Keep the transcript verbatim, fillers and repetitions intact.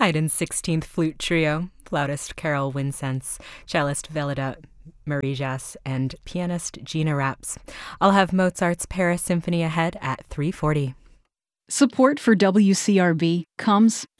Haydn's sixteenth Flute Trio, flautist Carol Winsense, cellist Velida Marijas, and pianist Gina Raps. I'll have Mozart's Paris Symphony ahead at three forty. Support for W C R B comes